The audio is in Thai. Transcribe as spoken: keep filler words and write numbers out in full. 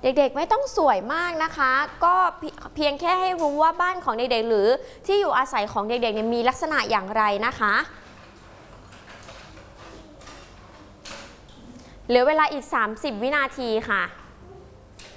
เด็กๆไม่ต้องสวยมากนะคะก็เพียงแค่ให้รู้ว่าบ้านของเด็กๆหรือที่อยู่อาศัยของเด็กๆเนี่ยมีลักษณะอย่างไรนะคะเหลือเวลาอีกสามสิบวินาทีค่ะ